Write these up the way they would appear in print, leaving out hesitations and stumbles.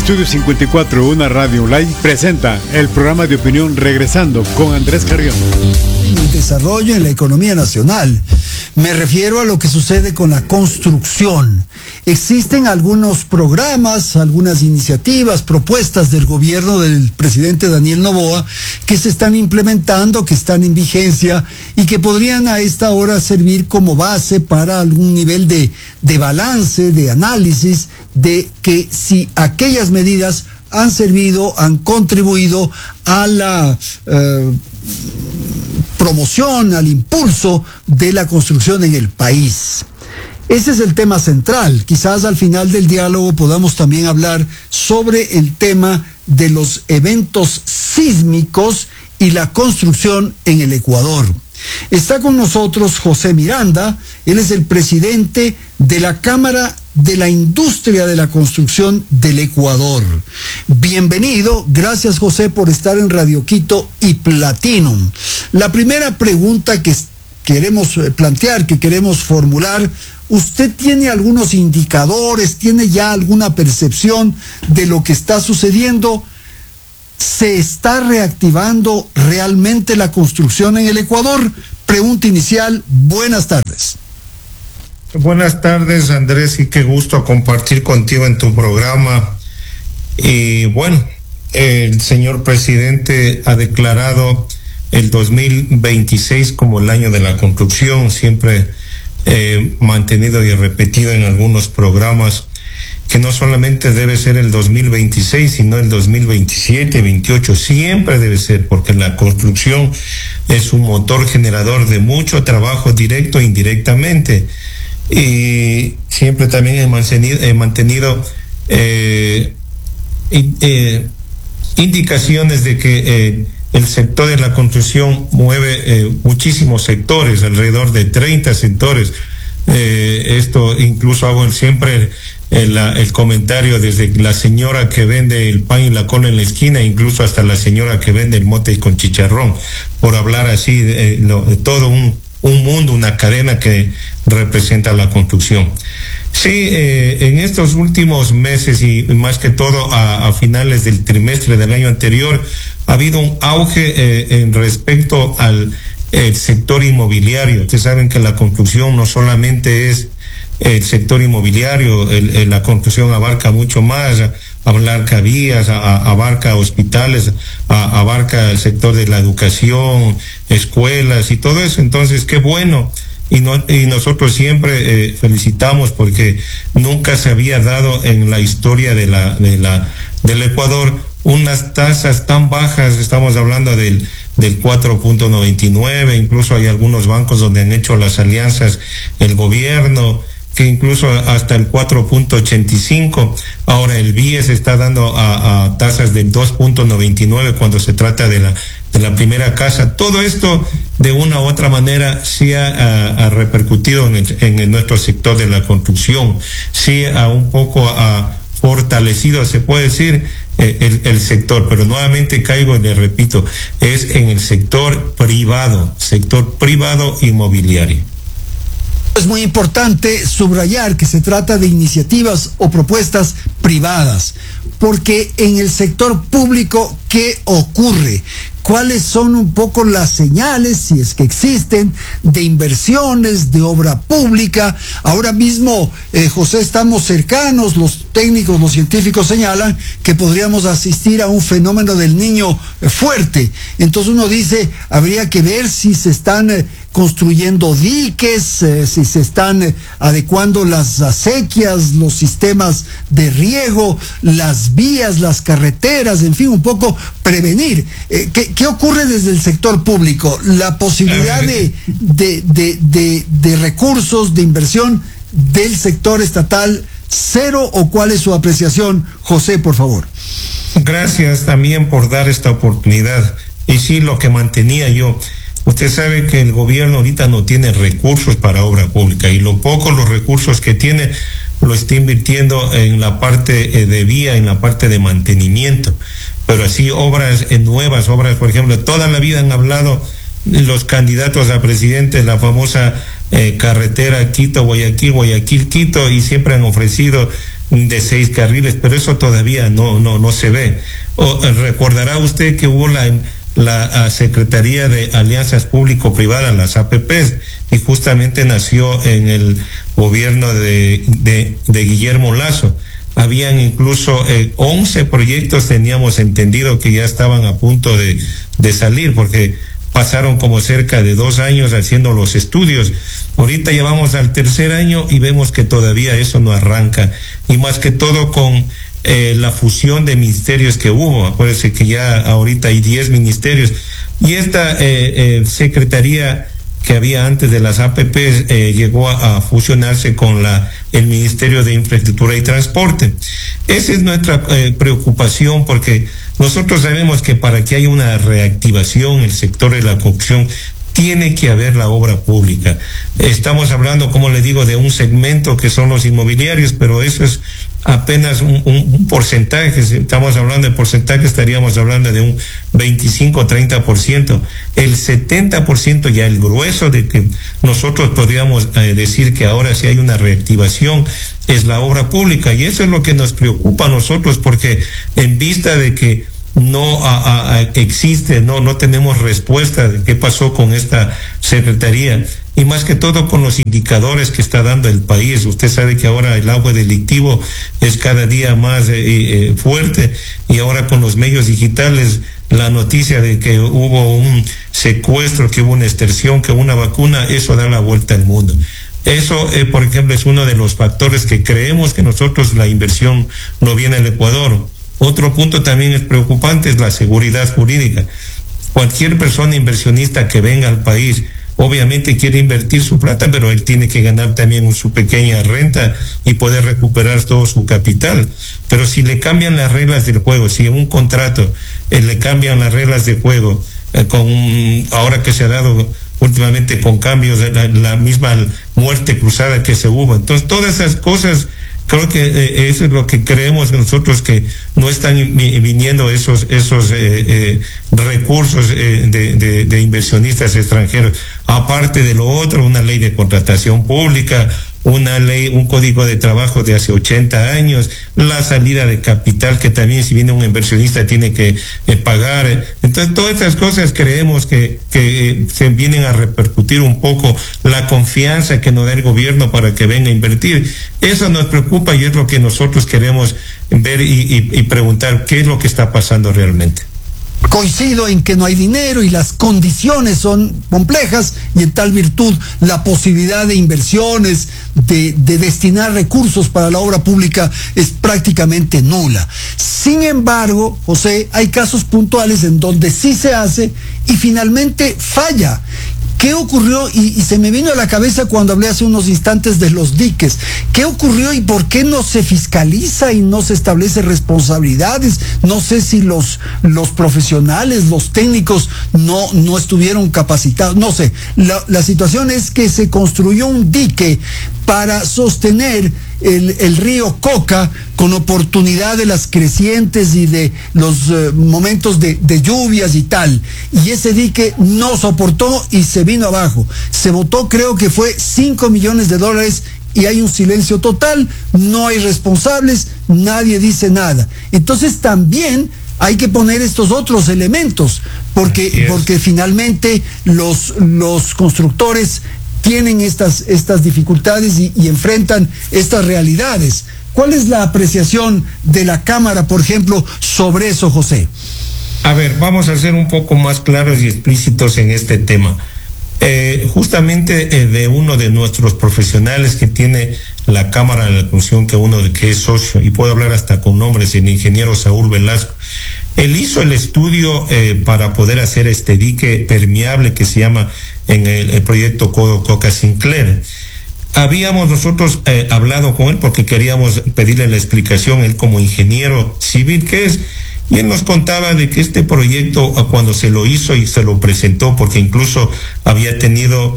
Estudio 54, una radio online, presenta el programa de opinión Regresando con Andrés Carrión. El desarrollo en la economía nacional. Me refiero a lo que sucede con la construcción. Existen algunos programas, algunas iniciativas, propuestas del gobierno del presidente Daniel Noboa que se están implementando, que están en vigencia y que podrían a esta hora servir como base para algún nivel de balance, de análisis, de que si aquellas medidas han servido, han contribuido a la promoción, al impulso de la construcción en el país. Ese es el tema central. Quizás al final del diálogo podamos también hablar sobre el tema de los eventos sísmicos y la construcción en el Ecuador. Está con nosotros José Miranda. Él es el presidente de la Cámara de la Industria de la Construcción del Ecuador. Bienvenido. Gracias, José, por estar en Radio Quito y Platinum. La primera pregunta que queremos plantear, que queremos formular: ¿usted tiene algunos indicadores, tiene ya alguna percepción de lo que está sucediendo? ¿Se está reactivando realmente la construcción en el Ecuador? Pregunta inicial. Buenas tardes. Buenas tardes, Andrés, y qué gusto compartir contigo en tu programa. Y bueno, el señor presidente ha declarado el 2026 como el año de la construcción, siempre mantenido y repetido en algunos programas, que no solamente debe ser el 2026, sino el 2027, 28, siempre debe ser, porque la construcción es un motor generador de mucho trabajo directo e indirectamente. Y siempre también he mantenido indicaciones de que el sector de la construcción mueve muchísimos sectores, alrededor de 30 sectores. Esto incluso hago siempre el comentario desde la señora que vende el pan y la cola en la esquina, incluso hasta la señora que vende el mote con chicharrón, por hablar así de todo un mundo, una cadena que representa la construcción. Sí, en estos últimos meses y más que todo a finales del trimestre del año anterior ha habido un auge en respecto al sector inmobiliario. Ustedes saben que la construcción no solamente es el sector inmobiliario, la construcción abarca mucho más, abarca vías, abarca hospitales, abarca el sector de la educación, escuelas y todo eso. Entonces, qué bueno. Y nosotros siempre felicitamos, porque nunca se había dado en la historia del Ecuador unas tasas tan bajas. Estamos hablando del 4.99, incluso hay algunos bancos donde han hecho las alianzas el gobierno, que incluso hasta el 4.85. Ahora el BIES está dando a tasas del 2.99 cuando se trata de la primera casa. Todo esto de una u otra manera sí ha repercutido en nuestro sector de la construcción, sí un poco ha fortalecido, se puede decir, el sector, pero nuevamente caigo y le repito, es en el sector privado inmobiliario. Es muy importante subrayar que se trata de iniciativas o propuestas privadas, porque en el sector público, ¿qué ocurre? ¿Cuáles son un poco las señales, si es que existen, de inversiones, de obra pública? Ahora mismo, José, estamos cercanos, los técnicos, los científicos señalan que podríamos asistir a un fenómeno del Niño fuerte. Entonces uno dice, habría que ver si se están construyendo diques, si se están adecuando las acequias, los sistemas de riego, las vías, las carreteras, en fin, un poco prevenir. ¿Qué ocurre desde el sector público? La posibilidad de recursos, de inversión del sector estatal, ¿cero, o cuál es su apreciación? José, por favor. Gracias también por dar esta oportunidad. Y sí, lo que mantenía yo. Usted sabe que el gobierno ahorita no tiene recursos para obra pública, y los recursos que tiene lo está invirtiendo en la parte de vía, en la parte de mantenimiento. Pero así obras nuevas, por ejemplo, toda la vida han hablado los candidatos a presidente de la famosa carretera Quito-Guayaquil, Guayaquil-Quito, y siempre han ofrecido de 6 carriles, pero eso todavía no se ve. Recordará usted que hubo la Secretaría de Alianzas Público-Privadas, las APPs, y justamente nació en el gobierno de Guillermo Lasso. Habían incluso 11 proyectos, teníamos entendido, que ya estaban a punto de salir, porque pasaron como cerca de 2 años haciendo los estudios. Ahorita ya vamos al 3er año y vemos que todavía eso no arranca, y más que todo con la fusión de ministerios que hubo. Acuérdense que ya ahorita hay 10 ministerios, y esta secretaría que había antes de las APPs llegó a fusionarse con el Ministerio de Infraestructura y Transporte. Esa es nuestra preocupación, porque nosotros sabemos que para que haya una reactivación en el sector de la construcción tiene que haber la obra pública. Estamos hablando, como le digo, de un segmento que son los inmobiliarios, pero eso es apenas un porcentaje. Si estamos hablando de porcentaje, estaríamos hablando de un 25-30%. El 70%, ya el grueso de que nosotros podríamos decir que ahora sí hay una reactivación, es la obra pública, y eso es lo que nos preocupa a nosotros, porque en vista de que no existe, no tenemos respuesta de qué pasó con esta secretaría, y más que todo con los indicadores que está dando el país. Usted sabe que ahora el auge delictivo es cada día más fuerte, y ahora con los medios digitales, la noticia de que hubo un secuestro, que hubo una extorsión, que hubo una vacuna, eso da la vuelta al mundo. Eso, por ejemplo, es uno de los factores que creemos que nosotros la inversión no viene al Ecuador. Otro punto también es preocupante, es la seguridad jurídica. Cualquier persona inversionista que venga al país, obviamente quiere invertir su plata, pero él tiene que ganar también su pequeña renta y poder recuperar todo su capital. Pero si le cambian las reglas del juego, si en un contrato le cambian las reglas de juego, ahora que se ha dado últimamente con cambios de la misma muerte cruzada que se hubo, entonces todas esas cosas, creo que eso es lo que creemos nosotros, que no están viniendo esos recursos de inversionistas extranjeros. Aparte de lo otro, una ley de contratación pública, una ley, un código de trabajo de hace 80 años, la salida de capital, que también si viene un inversionista tiene que pagar. Entonces todas estas cosas creemos que se vienen a repercutir un poco la confianza que nos da el gobierno para que venga a invertir. Eso nos preocupa, y es lo que nosotros queremos ver y preguntar qué es lo que está pasando realmente. Coincido en que no hay dinero y las condiciones son complejas, y en tal virtud la posibilidad de inversiones, de destinar recursos para la obra pública es prácticamente nula. Sin embargo, José, hay casos puntuales en donde sí se hace y finalmente falla. ¿Qué ocurrió? Y se me vino a la cabeza cuando hablé hace unos instantes de los diques. ¿Qué ocurrió y por qué no se fiscaliza y no se establece responsabilidades? No sé si los profesionales, los técnicos no estuvieron capacitados. No sé. La situación es que se construyó un dique para sostener el río Coca, con oportunidad de las crecientes y de los momentos de lluvias y tal, y ese dique no soportó y se vino abajo. Se votó, creo que fue $5 millones, y hay un silencio total, no hay responsables, nadie dice nada. Entonces también hay que poner estos otros elementos, porque finalmente los constructores tienen estas dificultades y enfrentan estas realidades. ¿Cuál es la apreciación de la Cámara, por ejemplo, sobre eso, José? A ver, vamos a ser un poco más claros y explícitos en este tema. Justamente de uno de nuestros profesionales que tiene la Cámara de la Construcción, que es socio, y puedo hablar hasta con nombres, el ingeniero Saúl Velasco. Él hizo el estudio para poder hacer este dique permeable que se llama en el proyecto Coca Sinclair. Habíamos nosotros hablado con él porque queríamos pedirle la explicación, él como ingeniero civil que es, y él nos contaba de que este proyecto, cuando se lo hizo y se lo presentó, porque incluso había tenido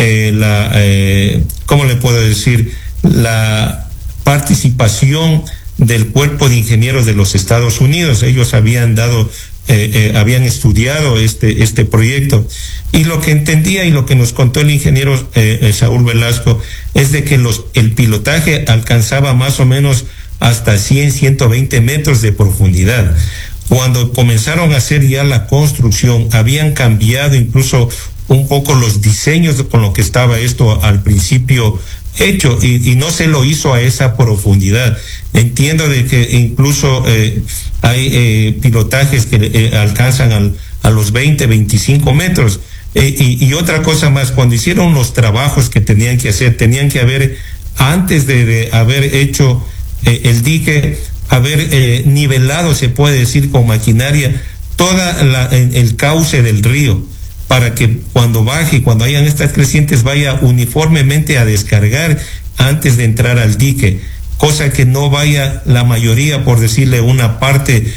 ¿cómo le puedo decir? La participación del Cuerpo de Ingenieros de los Estados Unidos. Ellos habían habían estudiado este proyecto, y lo que entendía y lo que nos contó el ingeniero Saúl Velasco es de que el pilotaje alcanzaba más o menos hasta 100, 120 metros de profundidad. Cuando comenzaron a hacer ya la construcción, habían cambiado incluso un poco los diseños con lo que estaba esto al principio hecho, y no se lo hizo a esa profundidad. Entiendo de que incluso hay pilotajes que alcanzan a los 20, 25 metros. Y otra cosa más, cuando hicieron los trabajos que tenían que hacer, tenían que haber, antes de haber hecho el dique, haber nivelado, se puede decir, con maquinaria, el cauce del río, para que cuando baje, cuando hayan estas crecientes, vaya uniformemente a descargar antes de entrar al dique, cosa que no vaya la mayoría, por decirle una parte,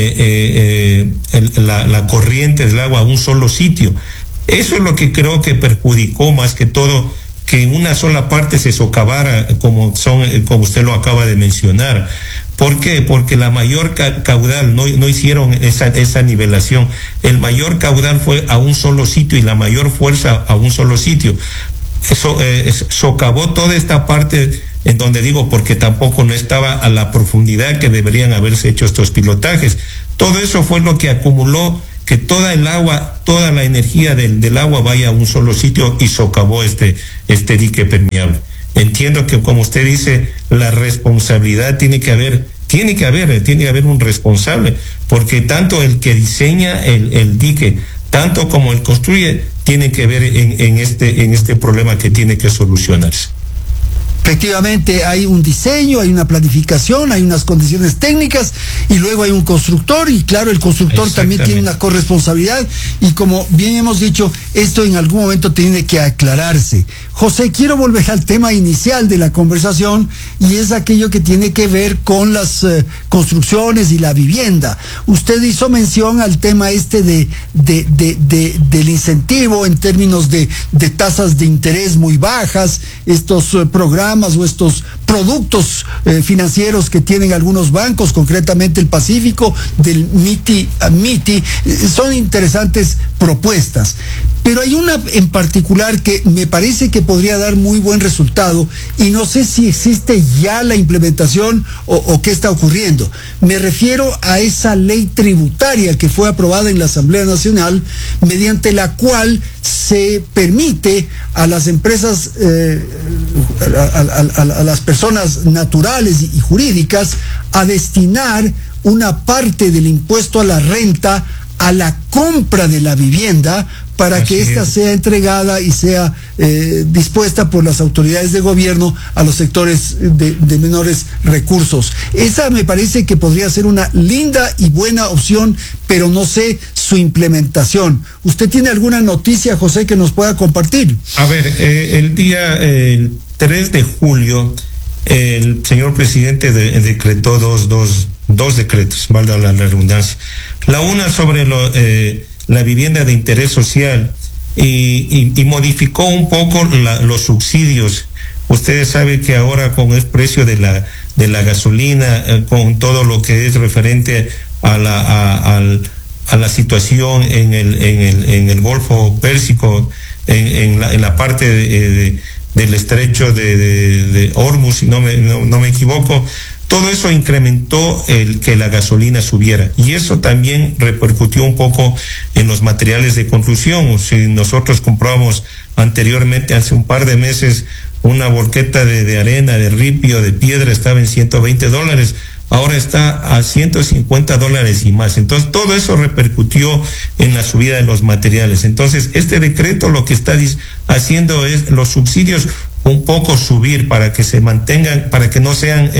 la corriente del agua a un solo sitio. Eso es lo que creo que perjudicó más que todo, que en una sola parte se socavara, como usted lo acaba de mencionar. ¿Por qué? Porque la mayor caudal, no hicieron esa nivelación. El mayor caudal fue a un solo sitio y la mayor fuerza a un solo sitio. Eso socavó toda esta parte, en donde digo, porque tampoco no estaba a la profundidad que deberían haberse hecho estos pilotajes. Todo eso fue lo que acumuló que toda el agua, toda la energía del agua vaya a un solo sitio y socavó este dique permeable. Entiendo que, como usted dice, la responsabilidad tiene que haber un responsable, porque tanto el que diseña el dique, tanto como el construye, tiene que ver en este problema que tiene que solucionarse. Efectivamente, hay un diseño, hay una planificación, hay unas condiciones técnicas y luego hay un constructor, y claro, el constructor también tiene una corresponsabilidad, y como bien hemos dicho, esto en algún momento tiene que aclararse. José, quiero volver al tema inicial de la conversación, y es aquello que tiene que ver con las construcciones y la vivienda. Usted hizo mención al tema del incentivo en términos de tasas de interés muy bajas, estos programas o estos productos financieros que tienen algunos bancos, concretamente el Pacífico, del MITI a MITI, son interesantes propuestas. Pero hay una en particular que me parece que podría dar muy buen resultado, y no sé si existe ya la implementación o qué está ocurriendo. Me refiero a esa ley tributaria que fue aprobada en la Asamblea Nacional, mediante la cual se permite a las empresas, a las personas naturales y jurídicas, a destinar una parte del impuesto a la renta a la compra de la vivienda, para que ésta sea entregada y sea dispuesta por las autoridades de gobierno a los sectores de menores recursos. Esa me parece que podría ser una linda y buena opción, pero no sé su implementación. ¿Usted tiene alguna noticia, José, que nos pueda compartir? A ver, el día 3 de julio, el señor presidente decretó dos decretos, valga la redundancia. La una sobre la vivienda de interés social, y modificó un poco los subsidios. Ustedes saben que ahora, con el precio de la gasolina, con todo lo que es referente a la situación en el Golfo Pérsico, en la parte del estrecho de Hormuz, si no me equivoco, todo eso incrementó que la gasolina subiera, y eso también repercutió un poco en los materiales de construcción. Si nosotros compramos anteriormente, hace un par de meses, una volqueta de arena, de ripio, de piedra, estaba en $120, ahora está a $150 y más. Entonces todo eso repercutió en la subida de los materiales. Entonces este decreto lo que está haciendo es los subsidios un poco subir, para que se mantengan, para que no sean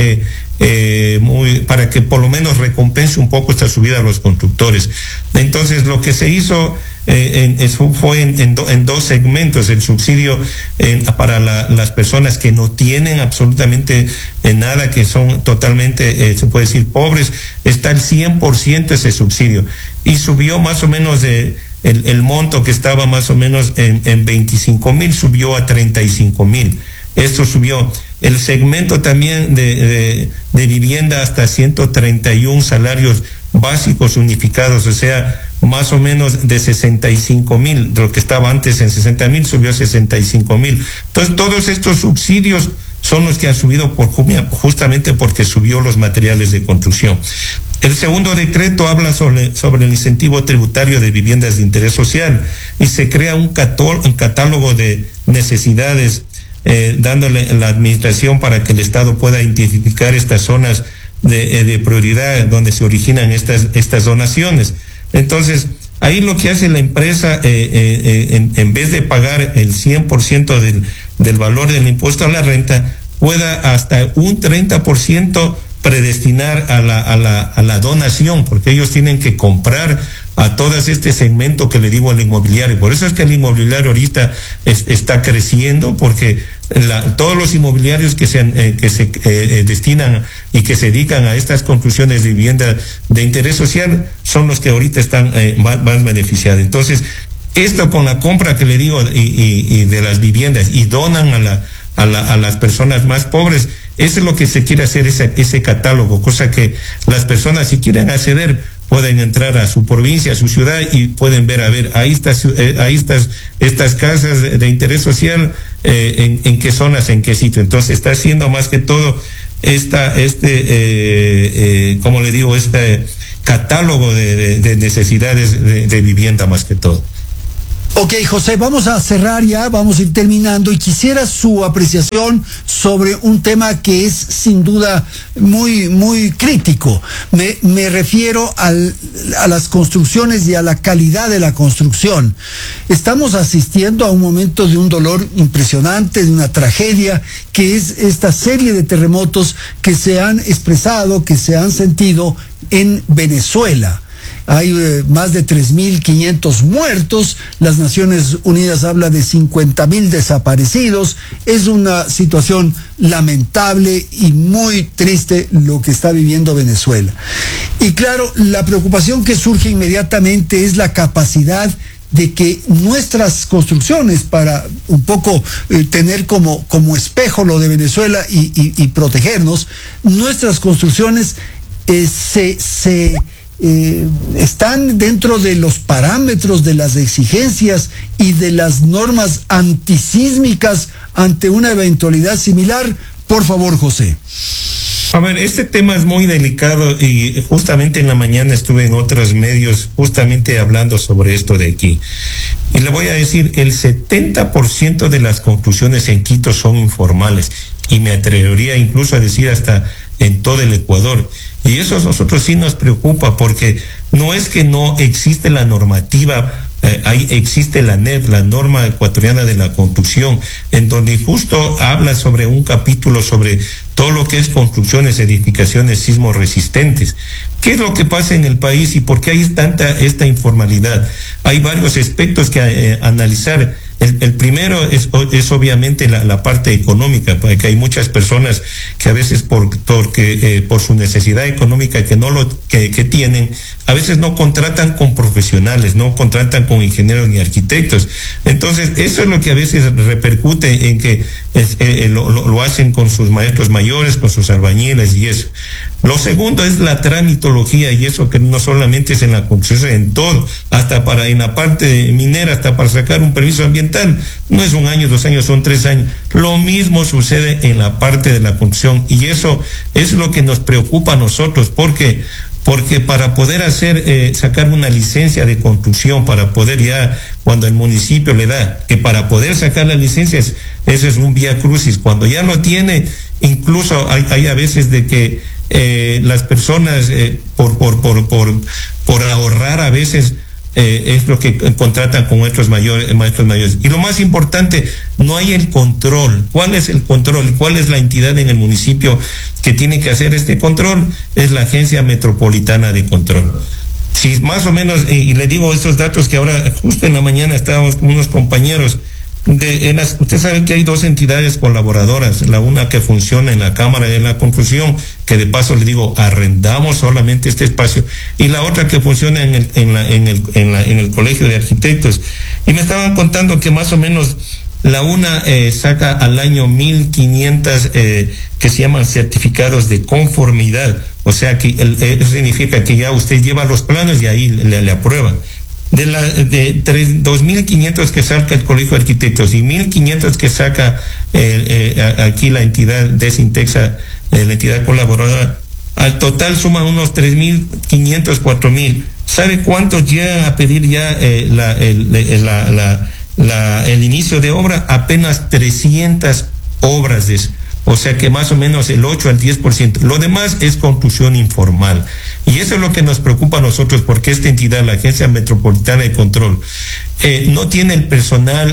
para que por lo menos recompense un poco esta subida a los constructores. Entonces lo que se hizo fue en dos segmentos: el subsidio para las personas que no tienen absolutamente nada, que son totalmente, se puede decir, pobres, está el 100% ese subsidio, y subió más o menos el monto que estaba más o menos en 25,000, subió a 35,000. Esto subió. El segmento también de vivienda hasta 131 salarios básicos unificados, o sea, más o menos de 65,000, lo que estaba antes en 60,000 subió a 65,000. Entonces todos estos subsidios son los que han subido justamente porque subió los materiales de construcción. El segundo decreto habla sobre el incentivo tributario de viviendas de interés social y se crea un catálogo de necesidades, dándole la administración para que el Estado pueda identificar estas zonas de prioridad donde se originan estas donaciones. Entonces, ahí lo que hace la empresa, en vez de pagar el 100% del valor del impuesto a la renta, pueda hasta un 30% predestinar a la donación, porque ellos tienen que comprar a todo este segmento que le digo al inmobiliario. Por eso es que el inmobiliario ahorita está creciendo, porque todos los inmobiliarios que se destinan y que se dedican a estas construcciones de vivienda de interés social son los que ahorita están más beneficiados. Entonces, esto con la compra que le digo y de las viviendas y donan a las personas más pobres, eso es lo que se quiere hacer, ese catálogo, cosa que las personas, si quieren acceder, pueden entrar a su provincia, a su ciudad y pueden ver, ahí estas casas de interés social, en qué zonas, en qué sitio. Entonces está haciendo más que todo como le digo, este catálogo de necesidades de vivienda más que todo. Ok, José, vamos a cerrar ya, vamos a ir terminando y quisiera su apreciación sobre un tema que es sin duda muy, muy crítico. Me refiero a las construcciones y a la calidad de la construcción. Estamos asistiendo a un momento de un dolor impresionante, de una tragedia, que es esta serie de terremotos que se han expresado, que se han sentido en Venezuela. Hay más de 3.500 muertos, las Naciones Unidas habla de 50.000 desaparecidos. Es una situación lamentable y muy triste lo que está viviendo Venezuela. Y claro, la preocupación que surge inmediatamente es la capacidad de que nuestras construcciones, para un poco tener como espejo lo de Venezuela y protegernos, nuestras construcciones están dentro de los parámetros, de las exigencias y de las normas antisísmicas ante una eventualidad similar. Por favor, José. A ver, este tema es muy delicado y justamente en la mañana estuve en otros medios justamente hablando sobre esto de aquí. Y le voy a decir, el 70% de las construcciones en Quito son informales y me atrevería incluso a decir hasta en todo el Ecuador. Y eso a nosotros sí nos preocupa, porque no es que no existe la normativa, ahí existe la NED, la norma ecuatoriana de la construcción, en donde justo habla sobre un capítulo sobre todo lo que es construcciones, edificaciones sismo resistentes. ¿Qué es lo que pasa en el país y por qué hay esta informalidad? Hay varios aspectos que analizar. El primero es obviamente la parte económica, porque hay muchas personas que a veces por su necesidad económica que tienen, a veces no contratan con profesionales, no contratan con ingenieros ni arquitectos. Entonces, eso es lo que a veces repercute en que lo hacen con sus maestros mayores, con sus albañiles y eso. Lo segundo es la tramitología, y eso que no solamente es en la construcción, en todo, hasta en la parte minera, hasta para sacar un permiso ambiental, no es 1 año, 2 años, son 3 años. Lo mismo sucede en la parte de la construcción, y eso es lo que nos preocupa a nosotros, porque para poder sacar una licencia de construcción, para poder ya, cuando el municipio le da, que para poder sacar las licencias, eso es un vía crucis. Cuando ya lo tiene, incluso hay a veces de que las personas por ahorrar a veces es lo que contratan con maestros mayores. Y lo más importante, no hay el control. ¿Cuál es el control? ¿Cuál es la entidad en el municipio que tiene que hacer este control? Es la Agencia Metropolitana de Control. Si más o menos, y le digo estos datos que ahora justo en la mañana estábamos con unos compañeros, usted sabe que hay 2 entidades colaboradoras, la una que funciona en la Cámara de la Construcción, que de paso le digo, arrendamos solamente este espacio, y la otra que funciona en el Colegio de Arquitectos. Y me estaban contando que más o menos la una saca al año 1.500 que se llaman certificados de conformidad, o sea que eso significa que ya usted lleva los planos y ahí le aprueban. De 2.500 que saca el Colegio de Arquitectos y 1.500 que saca aquí la entidad Desintexa, la entidad colaboradora, al total suman unos 3.500, 4.000. ¿Sabe cuántos llegan a pedir ya el inicio de obra? Apenas 300 obras de eso. O sea que más o menos el 8 al 10%. Lo demás es construcción informal. Y eso es lo que nos preocupa a nosotros, porque esta entidad, la Agencia Metropolitana de Control, no tiene el personal,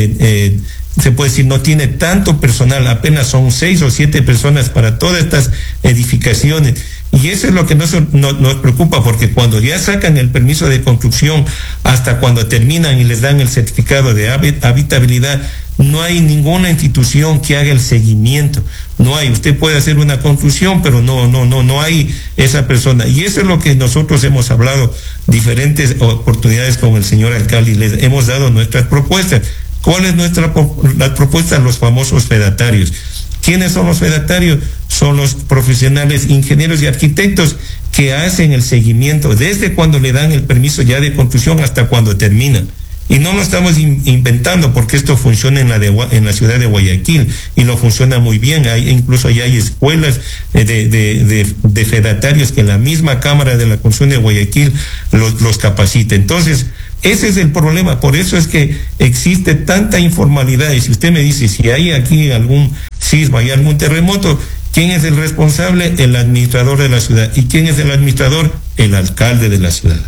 se puede decir, no tiene tanto personal, apenas son 6 o 7 personas para todas estas edificaciones. Y eso es lo que nos preocupa, porque cuando ya sacan el permiso de construcción hasta cuando terminan y les dan el certificado de habitabilidad, no hay ninguna institución que haga el seguimiento. No hay. Usted puede hacer una construcción, pero no hay esa persona. Y eso es lo que nosotros hemos hablado diferentes oportunidades con el señor alcalde y les hemos dado nuestras propuestas. ¿Cuál es la propuesta? Los famosos fedatarios. ¿Quiénes son los fedatarios? Son los profesionales, ingenieros y arquitectos que hacen el seguimiento desde cuando le dan el permiso ya de construcción hasta cuando terminan. Y no lo estamos inventando, porque esto funciona en la ciudad de Guayaquil y lo funciona muy bien. Incluso allá hay escuelas de fedatarios que la misma Cámara de la Construcción de Guayaquil los capacita. Entonces, ese es el problema. Por eso es que existe tanta informalidad. Y si usted me dice, si hay aquí algún sismo, hay algún terremoto, ¿quién es el responsable? El administrador de la ciudad. ¿Y quién es el administrador? El alcalde de la ciudad.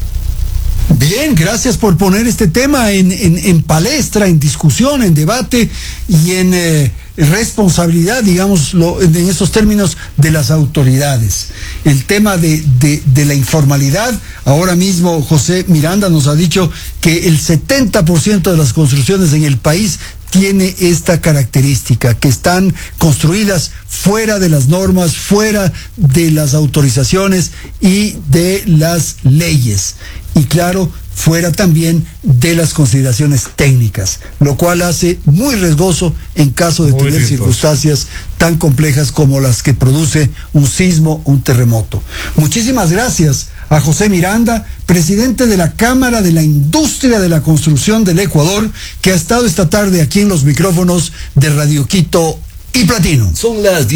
Bien, gracias por poner este tema en palestra, en discusión, en debate y en responsabilidad, digámoslo, en esos términos de las autoridades. El tema de la informalidad, ahora mismo José Miranda nos ha dicho que el 70% de las construcciones en el país tiene esta característica, que están construidas fuera de las normas, fuera de las autorizaciones y de las leyes. Y claro, fuera también de las consideraciones técnicas, lo cual hace muy riesgoso en caso de tener circunstancias tan complejas como las que produce un sismo, un terremoto. Muchísimas gracias a José Miranda, presidente de la Cámara de la Industria de la Construcción del Ecuador, que ha estado esta tarde aquí en los micrófonos de Radio Quito y Platino. Son las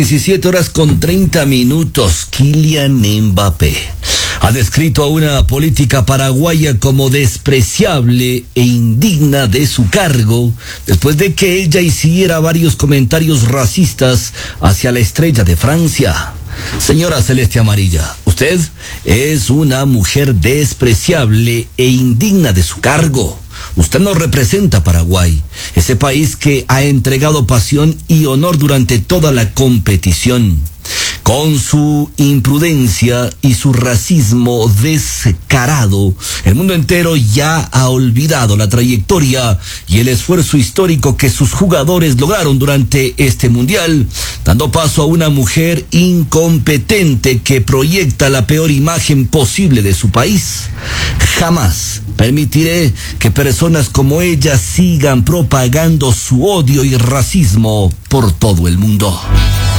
17:30. Kylian Mbappé ha descrito a una política paraguaya como despreciable e indigna de su cargo, después de que ella hiciera varios comentarios racistas hacia la estrella de Francia. Señora Celeste Amarilla, usted es una mujer despreciable e indigna de su cargo. Usted no representa a Paraguay, ese país que ha entregado pasión y honor durante toda la competición. Con su imprudencia y su racismo descarado, el mundo entero ya ha olvidado la trayectoria y el esfuerzo histórico que sus jugadores lograron durante este mundial, dando paso a una mujer incompetente que proyecta la peor imagen posible de su país. Jamás permitiré que personas como ella sigan propagando su odio y racismo por todo el mundo.